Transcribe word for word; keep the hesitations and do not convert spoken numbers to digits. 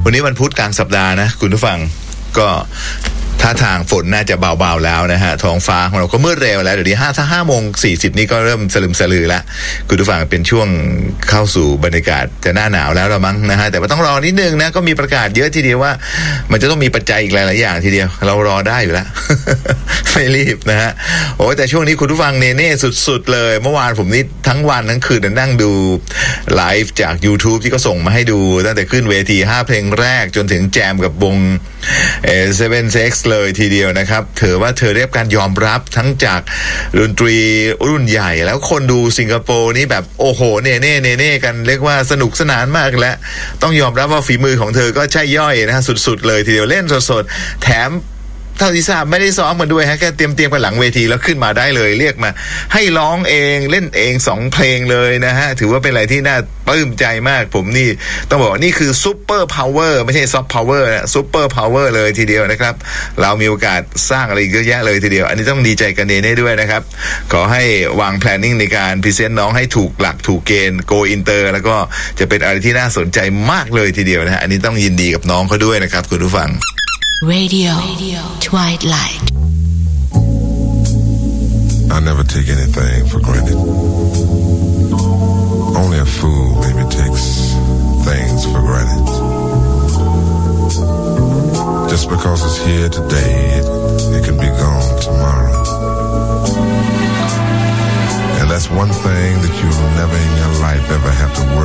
วันนี้วันพุธกลางสัปดาห์นะคุณผู้ฟังก็ท่าทางฝนน่าจะเบาๆแล้วนะฮะท้องฟ้าของเราก็มืดเร็วแล้วเดี๋ยวนี้ห้าถ้าห้าโมงสี่สิบนี่ก็เริ่มสลึมสลือแล้วคุณผู้ฟังเป็นช่วงเข้าสู่บรรยากาศจะหน้าหนาวแล้วละมั้งนะฮะแต่ว่าต้องรอนิดนึงนะก็มีประกาศเยอะทีเดียวว่ามันจะต้องมีปัจจัยอีกหลายๆอย่างทีเดียวเรารอได้อยู่แล้ว ไม่รีบนะฮะโอ้แต่ช่วงนี้คุณผู้ฟังเนเน่สุดๆเลยเมื่อวานผมนี่ทั้งวันทั้งคืนนั่งดูไลฟ์จาก YouTube ที่ก็ส่งมาให้ดูตั้งแต่ขึ้นเวทีห้าเพลงแรกจนถึงแจมกับวงเอ่อ เซเว่น เซ็กซ์ เลยทีเดียวนะครับเธอว่าเธอได้รับการยอมรับทั้งจากดนตรีรุ่นใหญ่แล้วคนดูสิงคโปร์นี่แบบโอ้โหเน่เน่เน่เน่กันเรียกว่าสนุกสนานมากและต้องยอมรับว่าฝีมือของเธอก็ใช่ย่อยนะฮะสุดๆเลยทีเดียวเล่นสดๆแถมเท่าที่ทราบไม่ได้ซ้อมกันด้วยฮะแค่เตรียมเตรียมกันหลังเวทีแล้วขึ้นมาได้เลยเรียกมาให้ร้องเองเล่นเองสองเพลงเลยนะฮะถือว่าเป็นอะไรที่น่าปลื้มใจมากผมนี่ต้องบอกว่านี่คือซุปเปอร์พาวเวอร์ไม่ใช่ซอฟต์พาวเวอร์นะซุปเปอร์พาวเวอร์เลยทีเดียวนะครับเรามีโอกาสสร้างอะไรเยอะแยะเลยทีเดียวอันนี้ต้องดีใจกันเนเน่ด้วยนะครับขอให้วางแพลนนิ่งในการพรีเซนต์น้องให้ถูกหลักถูกเกณฑ์โกอินเตอร์แล้วก็จะเป็นอะไรที่น่าสนใจมากเลยทีเดียวนะฮะอันนี้ต้องยินดีกับน้องเขาด้วยนะครับคุณผู้ฟัง Radio, Radio Twilight. I never take anything for granted. Only a fool maybe takes things for granted. Just because it's here today, it, it can be gone tomorrow. And that's one thing that you'll never in your life ever have to worry